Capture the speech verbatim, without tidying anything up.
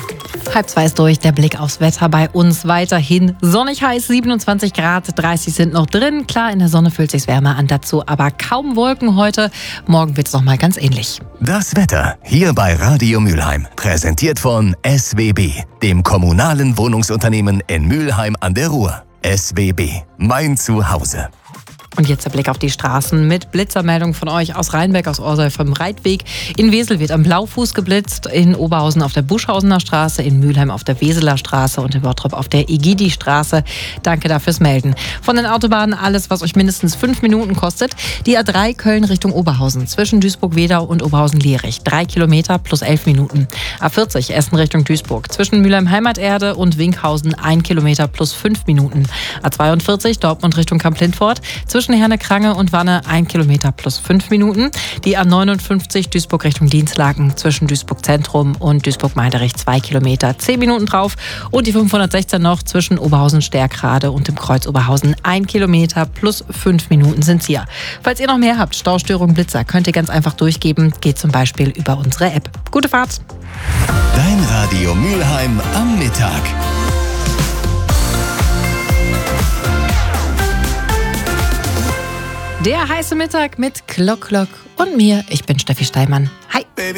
Halb zwei ist durch, der Blick aufs Wetter bei uns weiterhin sonnig heiß, siebenundzwanzig Grad, dreißig sind noch drin. Klar, in der Sonne fühlt sich's wärmer an, dazu aber kaum Wolken heute. Morgen wird's noch mal ganz ähnlich. Das Wetter hier bei Radio Mülheim, präsentiert von S W B, dem kommunalen Wohnungsunternehmen in Mülheim an der Ruhr. S W B, mein Zuhause. Und jetzt der Blick auf die Straßen mit Blitzermeldung von euch aus Rheinbeck, aus Orsoy vom Reitweg. In Wesel wird am Blaufuß geblitzt, in Oberhausen auf der Buschhausener Straße, in Mülheim auf der Weseler Straße und in Bottrop auf der Egidi-Straße. Danke dafür fürs Melden. Von den Autobahnen alles, was euch mindestens fünf Minuten kostet. Die A drei Köln Richtung Oberhausen zwischen Duisburg-Wedau und Oberhausen-Lierich. Drei Kilometer plus elf Minuten. A vierzig Essen Richtung Duisburg zwischen Mülheim-Heimaterde und Winkhausen ein Kilometer plus fünf Minuten. A zweiundvierzig Dortmund Richtung Kamp-Lintfort zwischen Herne-Krange und Wanne ein Kilometer plus fünf Minuten. Die A neunundfünfzig Duisburg Richtung Dienstlaken zwischen Duisburg Zentrum und Duisburg-Meiderich zwei Kilometer, zehn Minuten drauf. Und die fünfhundertsechzehn noch zwischen Oberhausen-Stärkrade und dem Kreuz Oberhausen ein Kilometer plus fünf Minuten sind's hier. Falls ihr noch mehr habt, Staustörungen, Blitzer, könnt ihr ganz einfach durchgeben. Geht zum Beispiel über unsere App. Gute Fahrt! Dein Radio Mülheim am Mittag. Der heiße Mittag mit Klock Klock und mir. Ich bin Steffi Steinmann. Hi. Baby.